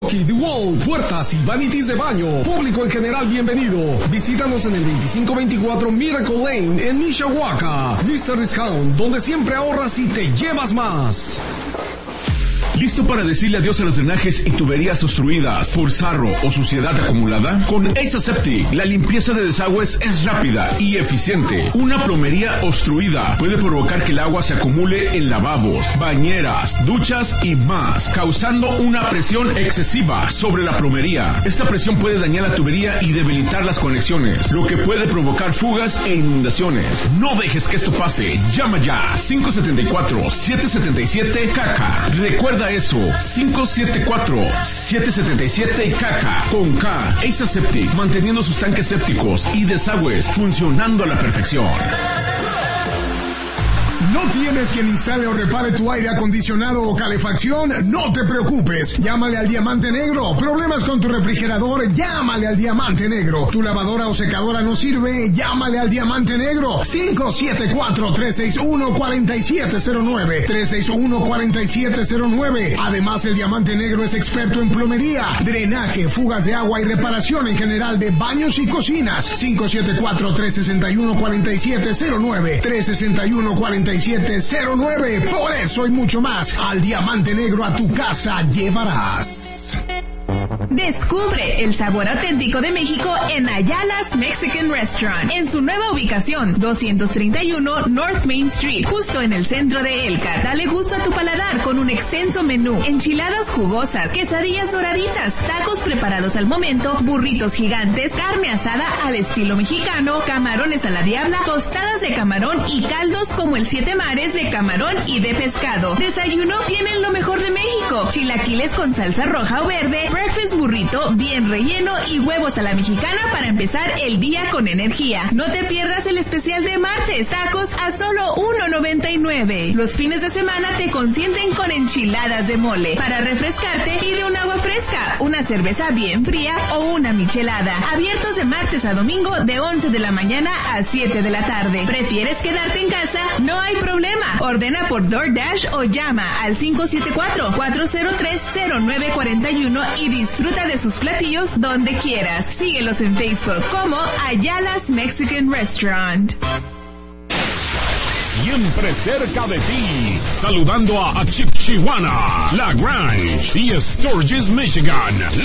The Wall, puertas y vanities de baño. Público en general, bienvenido. Visítanos en el 2524 Miracle Lane en Mishawaka. Mr. Discount, donde siempre ahorras y te llevas más. ¿Listo para decirle adiós a los drenajes y tuberías obstruidas por sarro o suciedad acumulada? Con Ace Aseptic, la limpieza de desagües es rápida y eficiente. Una plomería obstruida puede provocar que el agua se acumule en lavabos, bañeras, duchas y más, causando una presión excesiva sobre la plomería. Esta presión puede dañar la tubería y debilitar las conexiones, lo que puede provocar fugas e inundaciones. No dejes que esto pase. Llama ya 574-777-CACA. Recuerda eso, 574-777-CACA con K. Ace Aseptic, manteniendo sus tanques sépticos y desagües funcionando a la perfección. ¿No tienes quien instale o repare tu aire acondicionado o calefacción? No te preocupes. Llámale al Diamante Negro. ¿Problemas con tu refrigerador? Llámale al Diamante Negro. ¿Tu lavadora o secadora no sirve? Llámale al Diamante Negro. 574-361-4709. 361-4709. Además, el Diamante Negro es experto en plomería, drenaje, fugas de agua y reparación en general de baños y cocinas. 574-361-4709. 361-4709. Por eso y mucho más, al Diamante Negro a tu casa llevarás. Descubre el sabor auténtico de México en Ayala's Mexican Restaurant, en su nueva ubicación, 231 North Main Street, justo en el centro de Elkhart. Dale gusto a tu paladar con un extenso menú: enchiladas jugosas, quesadillas doraditas, tacos preparados al momento, burritos gigantes, carne asada al estilo mexicano, camarones a la diabla, tostadas de camarón y caldos como el Siete Mares de camarón y de pescado. Desayuno, tienen lo mejor de México: chilaquiles con salsa roja o verde, breakfast burrito bien relleno y huevos a la mexicana para empezar el día con energía. No te pierdas el especial de martes, tacos a solo $1.99. Los fines de semana te consienten con enchiladas de mole. Para refrescarte, pide un agua fresca, una cerveza bien fría o una michelada. Abiertos de martes a domingo de 11 de la mañana a 7 de la tarde. ¿Prefieres quedarte en casa? No hay problema. Ordena por DoorDash o llama al 574-403-0941 y disfruta de sus platillos donde quieras. Síguelos en Facebook como Ayala's Mexican Restaurant. Siempre cerca de ti, saludando a Chipchiwana, La Grange y Sturgis, Michigan.